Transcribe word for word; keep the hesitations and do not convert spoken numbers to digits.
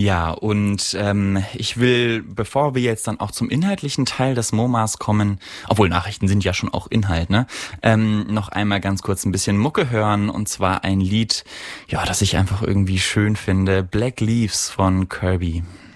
Ja, und ähm, ich will, bevor wir jetzt dann auch zum inhaltlichen Teil des MoMAs kommen, obwohl Nachrichten sind ja schon auch Inhalt, ne, ähm, noch einmal ganz kurz ein bisschen Mucke hören, und zwar ein Lied, ja, das ich einfach irgendwie schön finde, Black Leaves von Kirby.